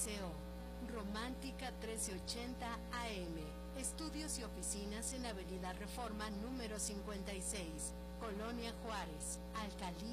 XCO, Romántica 1380 AM. Estudios y oficinas en Avenida Reforma número 56, Colonia Juárez, Alcaldía